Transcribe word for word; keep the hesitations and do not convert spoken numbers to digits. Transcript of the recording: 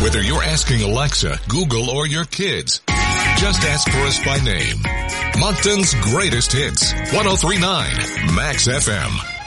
Whether you're asking Alexa, Google, or your kids, just ask for us by name. Moncton's greatest hits, ten thirty-nine Max F M.